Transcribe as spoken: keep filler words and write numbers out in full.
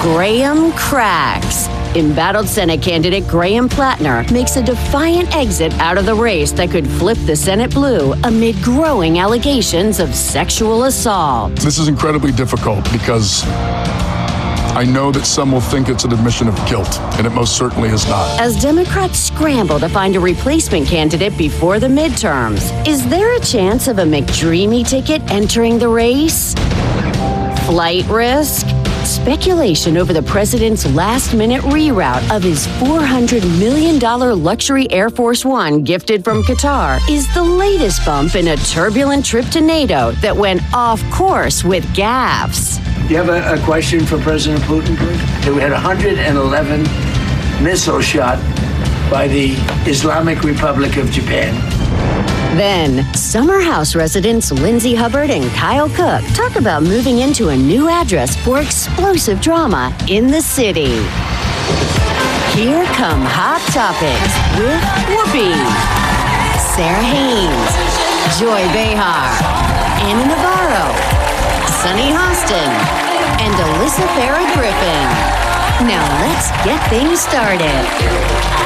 Graham cracks. Embattled Senate candidate Graham Plattner makes a defiant exit out of the race that could flip the Senate blue amid growing allegations of sexual assault. This is incredibly difficult because I know that some will think it's an admission of guilt, and it most certainly is not. As Democrats scramble to find a replacement candidate before the midterms, is there a chance of a McDreamy ticket entering the race? Flight risk? Speculation over the president's last-minute reroute of his four hundred million dollars luxury Air Force One gifted from Qatar is the latest bump in a turbulent trip to NATO that went off course with gaffes. You have a, a question for President Putin, please? We had one hundred eleven missiles shot by the Islamic Republic of Japan. Then, Summer House residents Lindsay Hubbard and Kyle Cook talk about moving into a new address for explosive drama in the city. Here come Hot Topics with Whoopi, Sarah Haynes, Joy Behar, Anna Navarro, Sunny Hostin, and Alyssa Farah Griffin. Now let's get things started.